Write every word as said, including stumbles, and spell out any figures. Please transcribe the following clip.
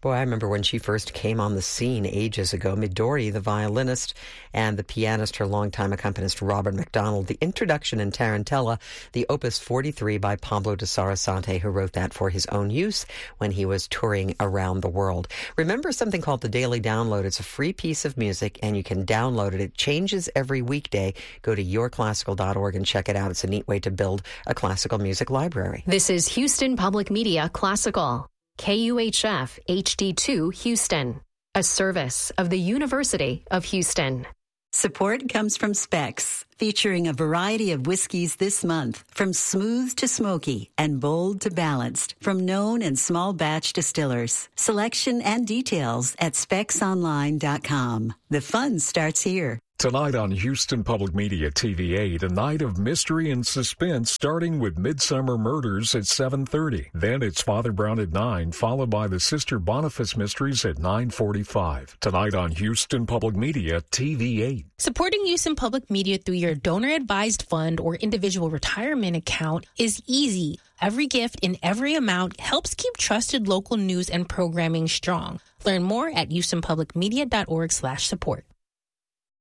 Boy, I remember when she first came on the scene ages ago. Midori, the violinist, and the pianist, her longtime accompanist, Robert McDonald. The introduction in Tarantella, the Opus forty-three by Pablo de Sarasate, who wrote that for his own use when he was touring around the world. Remember something called the Daily Download. It's a free piece of music, and you can download it. It changes every weekday. Go to your classical dot org and check it out. It's a neat way to build a classical music library. This is Houston Public Media Classical. K U H F H D two Houston, a service of the University of Houston. Support comes from Specs, featuring a variety of whiskeys this month, from smooth to smoky and bold to balanced, from known and small batch distillers. Selection and details at specs online dot com. The fun starts here. Tonight on Houston Public Media T V eight, a night of mystery and suspense starting with Midsummer Murders at seven thirty. Then it's Father Brown at nine, followed by the Sister Boniface Mysteries at nine forty-five. Tonight on Houston Public Media T V eight. Supporting Houston Public Media through your donor-advised fund or individual retirement account is easy. Every gift in every amount helps keep trusted local news and programming strong. Learn more at houston public media dot org slash support.